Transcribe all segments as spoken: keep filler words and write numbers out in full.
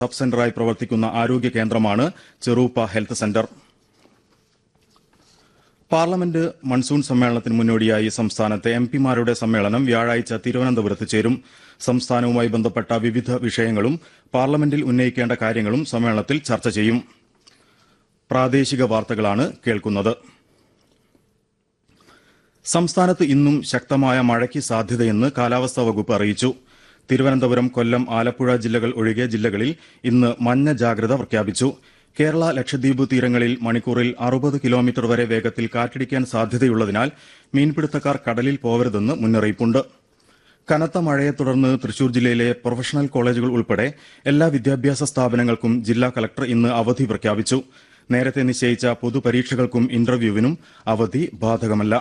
Sub സെന്ററായി പ്രവർത്തിക്കുന്ന ആരോഗ്യ കേന്ദ്രമാണ് Cheruppa health centre. Parliament monsoon സമ്മേളനത്തിന് മുന്നോടിയായി സംസ്ഥാനത്തെ എംപിമാരുടെ സമ്മേളനം വ്യാഴാഴ്ച തിരുവനന്തപുരത്ത് ചേരും. സംസ്ഥാനവുമായി ബന്ധപ്പെട്ട വിവിധ വിഷയങ്ങളും പാർലമെന്റിൽ ഉന്നയിക്കേണ്ട കാര്യങ്ങളും സമ്മേളനത്തിൽ ചർച്ച ചെയ്യും. പ്രാദേശിക വാർത്തകളാണ് കേൾക്കുന്നത്. സംസ്ഥാനത്ത് ഇന്നും ശക്തമായ മഴയ്ക്ക് സാധ്യതയെന്ന് കാലാവസ്ഥാ വകുപ്പ് അറിയിച്ചു. തിരുവനന്തപുരം, കൊല്ലം, ആലപ്പുഴ ജില്ലകൾ ഒഴികെ ജില്ലകളിൽ ഇന്ന് മഞ്ഞ ജാഗ്രത പ്രഖ്യാപിച്ചു. കേരള, ലക്ഷദ്വീപ് തീരങ്ങളിൽ മണിക്കൂറിൽ അറുപത് കിലോമീറ്റർ വരെ വേഗത്തിൽ കാറ്റടിക്കാൻ സാധ്യതയുള്ളതിനാൽ മീൻപിടുത്തക്കാർ കടലിൽ പോവരുതെന്ന് മുന്നറിയിപ്പുണ്ട്. കനത്ത മഴയെ തുടർന്ന് തൃശൂർ ജില്ലയിലെ പ്രൊഫഷണൽ കോളേജുകൾ ഉൾപ്പെടെ എല്ലാ വിദ്യാഭ്യാസ സ്ഥാപനങ്ങൾക്കും ജില്ലാ കളക്ടർ ഇന്ന് അവധി പ്രഖ്യാപിച്ചു. നേരത്തെ നിശ്ചയിച്ച പൊതുപരീക്ഷകൾക്കും ഇന്റർവ്യൂവിനും അവധി ബാധകമല്ല.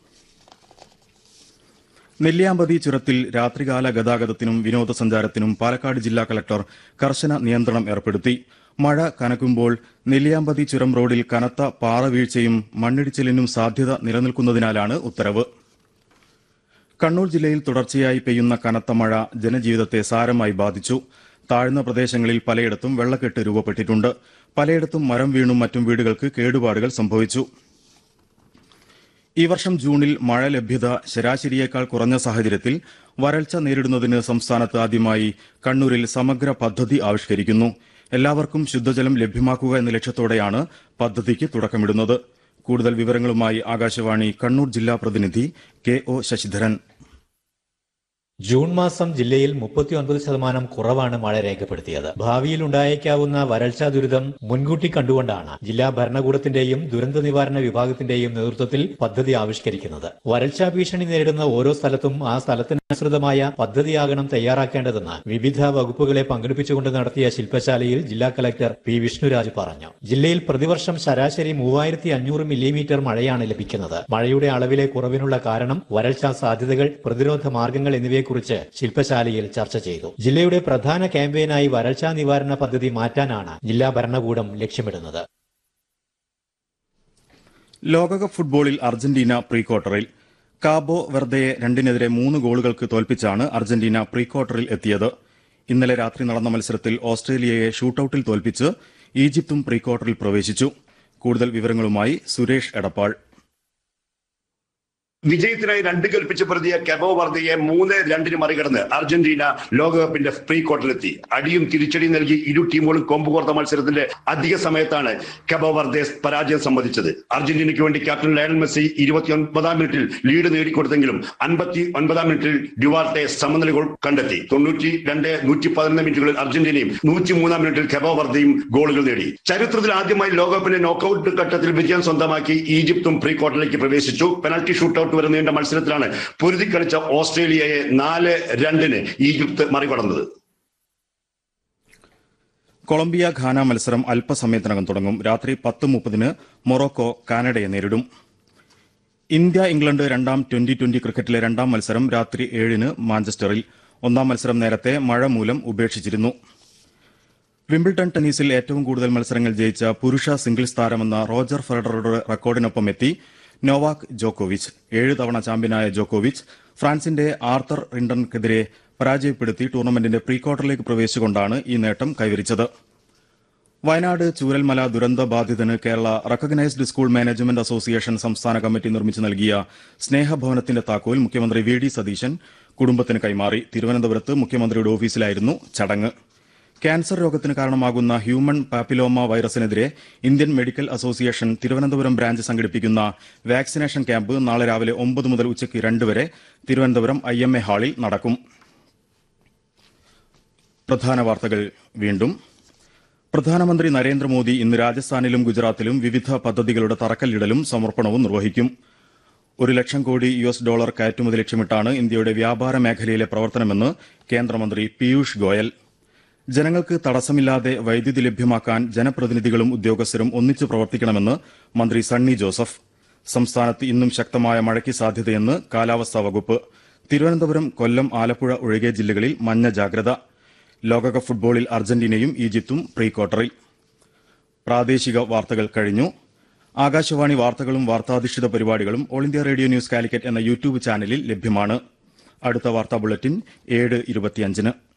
നെല്ലിയാമ്പതി ചുരത്തിൽ രാത്രികാല ഗതാഗതത്തിനും വിനോദസഞ്ചാരത്തിനും പാലക്കാട് ജില്ലാ കളക്ടർ കർശന നിയന്ത്രണം ഏർപ്പെടുത്തി. മഴ കനക്കുമ്പോൾ നെല്ലിയാമ്പതി ചുരം റോഡിൽ കനത്ത പാറവീഴ്ചയും മണ്ണിടിച്ചിലിനും സാധ്യത നിലനിൽക്കുന്നതിനാലാണ് ഉത്തരവ്. കണ്ണൂർ ജില്ലയിൽ തുടർച്ചയായി പെയ്യുന്ന കനത്ത മഴ ജനജീവിതത്തെ സാരമായി ബാധിച്ചു. താഴ്ന്ന പ്രദേശങ്ങളിൽ പലയിടത്തും വെള്ളക്കെട്ട് രൂപപ്പെട്ടിട്ടുണ്ട്. പലയിടത്തും മരം വീണും മറ്റും വീടുകൾക്ക് കേടുപാടുകൾ സംഭവിച്ചു. ഈ വർഷം ജൂണിൽ മഴ ലഭ്യത ശരാശരിയേക്കാൾ കുറഞ്ഞ സാഹചര്യത്തിൽ വരൾച്ച നേരിടുന്നതിന് സംസ്ഥാനത്ത് ആദ്യമായി കണ്ണൂരിൽ സമഗ്ര പദ്ധതി ആവിഷ്കരിക്കുന്നു. എല്ലാവർക്കും ശുദ്ധജലം ലഭ്യമാക്കുക എന്ന ലക്ഷ്യത്തോടെയാണ് പദ്ധതിക്ക് തുടക്കമിടുന്നത്. കൂടുതൽ വിവരങ്ങളുമായി ആകാശവാണി കണ്ണൂർ ജില്ലാ പ്രതിനിധി കെ ഒ ശശിധരൻ. ജൂൺ മാസം ജില്ലയിൽ മുപ്പത്തിയൊൻപത് ശതമാനം കുറവാണ് മഴ രേഖപ്പെടുത്തിയത്. ഭാവിയിൽ ഉണ്ടായേക്കാവുന്ന വരൾച്ചാ ദുരിതം മുൻകൂട്ടി കണ്ടുകൊണ്ടാണ് ജില്ലാ ഭരണകൂടത്തിന്റെയും ദുരന്ത നിവാരണ വിഭാഗത്തിന്റെയും നേതൃത്വത്തിൽ പദ്ധതി ആവിഷ്കരിക്കുന്നത്. വരൾച്ചാ ഭീഷണി നേരിടുന്ന ഓരോ സ്ഥലത്തും ആ സ്ഥലത്തിനനുസൃതമായ പദ്ധതിയാകണം തയ്യാറാക്കേണ്ടതെന്ന് വിവിധ വകുപ്പുകളെ പങ്കെടുപ്പിച്ചുകൊണ്ട് നടത്തിയ ശില്പശാലയിൽ ജില്ലാ കലക്ടർ പി വിഷ്ണുരാജ് പറഞ്ഞു. ജില്ലയിൽ പ്രതിവർഷം ശരാശരി മൂവായിരത്തി അഞ്ഞൂറ് മില്ലിമീറ്റർ മഴയാണ് ലഭിക്കുന്നത്. മഴയുടെ അളവിലെ കുറവിനുള്ള കാരണം, വരൾച്ചാ സാധ്യതകൾ, പ്രതിരോധ മാർഗങ്ങൾ എന്നിവയെ കുറിച്ച് ശില്പശാലയിൽ ചർച്ച ചെയ്തു. ജില്ലയുടെ പ്രധാന ക്യാമ്പയിനായി വരൾച്ചാ നിവാരണ പദ്ധതി മാറ്റാനാണ് ജില്ലാ ഭരണകൂടം ലക്ഷ്യമിടുന്നത്. ലോകകപ്പ് ഫുട്ബോളിൽ അർജന്റീന പ്രീ ക്വാർട്ടറിൽ. കാബോ വെർദയെ രണ്ടിനെതിരെ മൂന്ന് ഗോളുകൾക്ക് തോൽപ്പിച്ചാണ് അർജന്റീന പ്രീ ക്വാർട്ടറിൽ എത്തിയത്. ഇന്നലെ രാത്രി നടന്ന മത്സരത്തിൽ ഓസ്ട്രേലിയയെ ഷൂട്ടൌട്ടിൽ തോൽപ്പിച്ച് ഈജിപ്തും പ്രീ ക്വാർട്ടറിൽ പ്രവേശിച്ചു. കൂടുതൽ വിവരങ്ങളുമായി സുരേഷ് എടപ്പാൾ. വിജയത്തിനായി രണ്ട് കൽപ്പിച്ച് പ്രതിയ കബോ വർദ്ധയെ മൂന്ന് രണ്ടിന് മറികടന്ന് അർജന്റീന ലോകകപ്പിന്റെ പ്രീ ക്വാർട്ടറിലെത്തി. അടിയും തിരിച്ചടിയും നൽകി ഇരു ടീമുകളും കൊമ്പുകോർത്ത മത്സരത്തിന്റെ അധിക സമയത്താണ് കബോ വർദ്ധെ പരാജയം സമ്മതിച്ചത്. അർജന്റീനയ്ക്ക് വേണ്ടി ക്യാപ്റ്റൻ ലയണൽ മെസ്സി ഇരുപത്തിയൊൻപതാം മിനിറ്റിൽ ലീഡ് നേടിക്കൊടുത്തെങ്കിലും അൻപത്തി ഒൻപതാം മിനിറ്റിൽ ഡ്യുവാർട്ടെ സമനില ഗോൾ കണ്ടെത്തി. തൊണ്ണൂറ്റി രണ്ട് നൂറ്റി പതിനൊന്ന് മിനിറ്റുകളിൽ അർജന്റീനയും നൂറ്റി മൂന്നാം മിനിറ്റിൽ കബോ വർദ്ധയും ഗോളുകൾ നേടി. ചരിത്രത്തിൽ ആദ്യമായി ലോകകപ്പിന്റെ നോക്കൌട്ട് ഘട്ടത്തിൽ വിജയം സ്വന്തമാക്കി ഈജിപ്തും പ്രീ ക്വാർട്ടറിലേക്ക് പ്രവേശിച്ചു. പെനൽറ്റി ഷൂട്ടൌട്ട് വരെ നീണ്ട മത്സരത്തിലാണ് പൊരുതി കളിച്ച ഓസ്ട്രേലിയയെ നാല് രണ്ടിന് ഈജിപ്ത് മറികടന്നത്. കൊളംബിയ ഘാന മത്സരം അല്പസമയത്തിനകം തുടങ്ങും. രാത്രി പത്ത് മുപ്പതിന് മൊറോക്കോ കാനഡയെ നേരിടും. ഇന്ത്യ ഇംഗ്ലണ്ട് രണ്ടാം ട്വന്റി ട്വന്റി ക്രിക്കറ്റിലെ രണ്ടാം മത്സരം രാത്രി ഏഴിന് മാഞ്ചസ്റ്ററിൽ. ഒന്നാം മത്സരം നേരത്തെ മഴ മൂലം ഉപേക്ഷിച്ചിരുന്നു. വിംബിൾട്ടൺ ടെന്നീസിൽ ഏറ്റവും കൂടുതൽ മത്സരങ്ങൾ ജയിച്ച പുരുഷ സിംഗിൾസ് താരമെന്ന റോജർ ഫെഡററുടെ റെക്കോർഡിനൊപ്പം എത്തി നോവാക് ജോക്കോവിച്ച്. ഏഴ് തവണ ചാമ്പ്യനായ ജോക്കോവിച്ച് ഫ്രാൻസിന്റെ ആർത്തർ റിൻഡറിനെതിരെ പരാജയപ്പെടുത്തി ടൂർണമെന്റിന്റെ പ്രീ ക്വാർട്ടറിലേക്ക് പ്രവേശിച്ചുകൊണ്ടാണ് ഈ നേട്ടം കൈവരിച്ചത്. വയനാട് ചൂരൽമല ദുരന്ത ബാധിതന് Kerala recognised school management association സംസ്ഥാന കമ്മിറ്റി നിർമ്മിച്ചു നൽകിയ സ്നേഹഭവനത്തിന്റെ താക്കോൽ മുഖ്യമന്ത്രി വി ഡി സതീശൻ കുടുംബത്തിന് കൈമാറി. തിരുവനന്തപുരത്ത് മുഖ്യമന്ത്രിയുടെ ഓഫീസിലായിരുന്നു ചടങ്ങ്. ക്യാൻസർ രോഗത്തിന് കാരണമാകുന്ന human papilloma വൈറസിനെതിരെ Indian medical association Thiruvananthapuram branch സംഘടിപ്പിക്കുന്ന വാക്സിനേഷൻ ക്യാമ്പ് നാളെ രാവിലെ ഒമ്പത് മുതൽ ഉച്ചയ്ക്ക് രണ്ട് വരെ തിരുവനന്തപുരം ഐ എം എ ഹാളിൽ നടക്കും. പ്രധാന വാർത്തകൾ വീണ്ടും. പ്രധാനമന്ത്രി നരേന്ദ്രമോദി ഇന്ന് രാജസ്ഥാനിലും ഗുജറാത്തിലും വിവിധ പദ്ധതികളുടെ തറക്കല്ലിടലും സമർപ്പണവും നിർവഹിക്കും. ഒരു lakh crore U S dollar കയറ്റുമതി ലക്ഷ്യമിട്ടാണ് ഇന്ത്യയുടെ വ്യാപാര മേഖലയിലെ പ്രവർത്തനമെന്ന് കേന്ദ്രമന്ത്രി പീയൂഷ് ഗോയൽ. ജനങ്ങൾക്ക് തടസ്സമില്ലാതെ വൈദ്യുതി ലഭ്യമാക്കാൻ ജനപ്രതിനിധികളും ഉദ്യോഗസ്ഥരും ഒന്നിച്ചു പ്രവർത്തിക്കണമെന്ന് മന്ത്രി സണ്ണി ജോസഫ്. സംസ്ഥാനത്ത് ഇന്നും ശക്തമായ മഴയ്ക്ക് സാധ്യതയെന്ന് കാലാവസ്ഥാ വകുപ്പ്. തിരുവനന്തപുരം, കൊല്ലം, ആലപ്പുഴ ഒഴികെ ജില്ലകളിൽ മഞ്ഞ ജാഗ്രത. ലോകകപ്പ് ഫുട്ബോളിൽ അർജന്റീനയും ഈജിപ്തും പ്രീ ക്വാർട്ടറിൽ. പ്രാദേശിക വാർത്തകൾ കഴിഞ്ഞു. ആകാശവാണി വാർത്തകളും വാർത്താധിഷ്ഠിത പരിപാടികളും all India radio news Calicut എന്ന യൂട്യൂബ് ചാനലിൽ ലഭ്യമാണ്. അടുത്ത വാർത്താ ബുള്ളറ്റിൻ ഏഴ് ഇരുപത്തിയഞ്ചിന്.